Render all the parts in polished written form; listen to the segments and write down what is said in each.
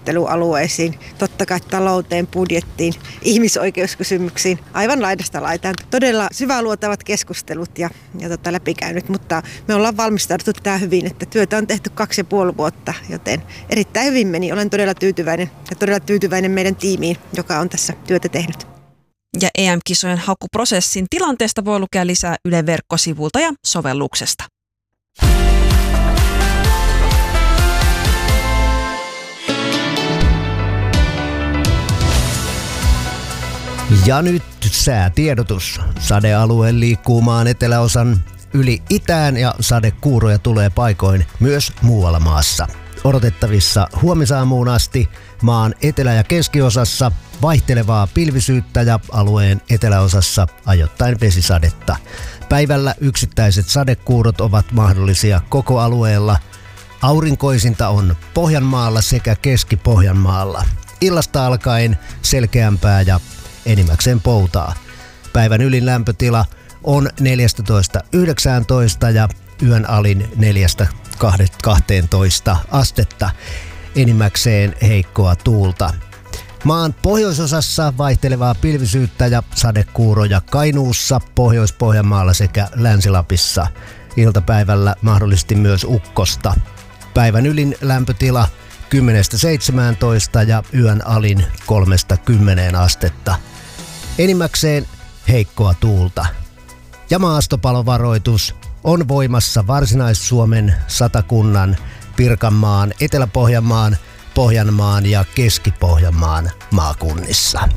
keskustelualueisiin. Totta kai talouteen, budjettiin, ihmisoikeuskysymyksiin, aivan laidasta laitaan. Todella syväluotavat keskustelut ja läpikäynyt, mutta me ollaan valmistauduttu tähän hyvin, että työtä on tehty 2,5 vuotta, joten erittäin hyvin meni. Olen todella tyytyväinen meidän tiimiin, joka on tässä työtä tehnyt. Ja EM-kisojen hakuprosessin tilanteesta voi lukea lisää Ylen verkkosivulta ja sovelluksesta. Ja nyt säätiedotus. Sadealue liikkuu maan eteläosan yli itään ja sadekuuroja tulee paikoin myös muualla maassa. Odotettavissa huomisaamuun asti maan etelä- ja keskiosassa vaihtelevaa pilvisyyttä ja alueen eteläosassa ajoittain vesisadetta. Päivällä yksittäiset sadekuurot ovat mahdollisia koko alueella. Aurinkoisinta on Pohjanmaalla sekä Keski-Pohjanmaalla. Illasta alkaen selkeämpää ja enimmäkseen poutaa. Päivän ylin lämpötila on 14–19 ja yön alin 4–12 astetta. Enimmäkseen heikkoa tuulta. Maan pohjoisosassa vaihtelevaa pilvisyyttä ja sadekuuroja Kainuussa, Pohjois-Pohjanmaalla sekä Länsi-Lapissa. Iltapäivällä mahdollisesti myös ukkosta. Päivän ylin lämpötila 10–17 ja yön alin 3–10 astetta. Enimmäkseen heikkoa tuulta. Ja maastopalovaroitus on voimassa Varsinais-Suomen, Satakunnan, Pirkanmaan, Etelä-Pohjanmaan, Pohjanmaan ja Keski-Pohjanmaan maakunnissa.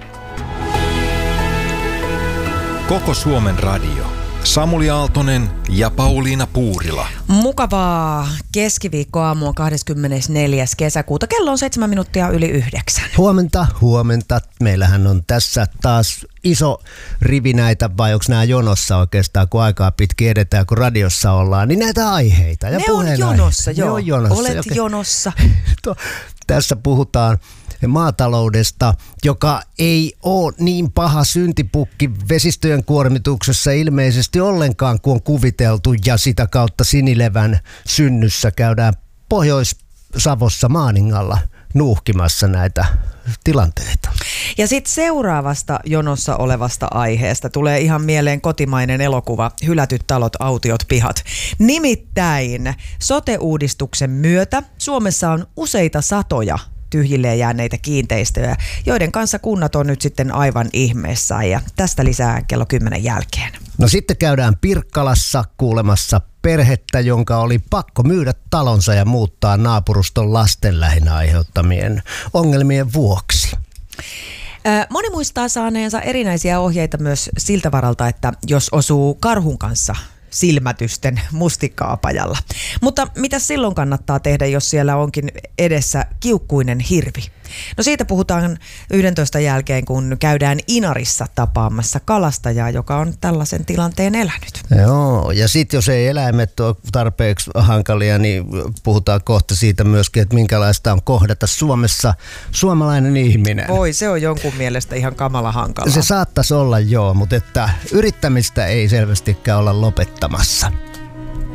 Koko Suomen radio. Samuli Aaltonen ja Pauliina Puurila. Mukavaa keskiviikkoaamua 24. kesäkuuta. Kello on 7:07. Huomenta. Meillähän on tässä taas iso rivi näitä, vai onko nämä jonossa oikeastaan, kun aikaa pitkin edetään, kun radiossa ollaan, niin näitä aiheita. Ja ne on jonossa, joo. Ne on jonossa. Olet jonossa. Tässä puhutaan maataloudesta, joka ei ole niin paha syntipukki vesistöjen kuormituksessa ilmeisesti ollenkaan, kuin on kuviteltu, ja sitä kautta Sinilevän synnyssä käydään Pohjois-Savossa Maaningalla nuuhkimassa näitä tilanteita. Ja sitten seuraavasta jonossa olevasta aiheesta tulee ihan mieleen kotimainen elokuva Hylätyt talot, autiot pihat. Nimittäin sote-uudistuksen myötä Suomessa on useita satoja tyhjilleen jääneitä kiinteistöjä, joiden kanssa kunnat on nyt sitten aivan ihmeessä, ja tästä lisää kello 10 jälkeen. No sitten käydään Pirkkalassa kuulemassa perhettä, jonka oli pakko myydä talonsa ja muuttaa naapuruston lasten lähinnä aiheuttamien ongelmien vuoksi. Moni muistaa saaneensa erinäisiä ohjeita myös siltä varalta, että jos osuu karhun kanssa silmätysten mustikkaapajalla. Mutta mitä silloin kannattaa tehdä, jos siellä onkin edessä kiukkuinen hirvi? No siitä puhutaan 11 jälkeen, kun käydään Inarissa tapaamassa kalastajaa, joka on tällaisen tilanteen elänyt. Joo, ja sitten jos ei eläimet ole tarpeeksi hankalia, niin puhutaan kohta siitä myöskin, että minkälaista on kohdata Suomessa suomalainen ihminen. Voi, se on jonkun mielestä ihan kamala hankalaa. Se saattaisi olla joo, mutta että yrittämistä ei selvästikään olla lopettamassa.